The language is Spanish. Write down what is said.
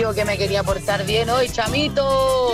yo que me quería portar bien hoy, chamito.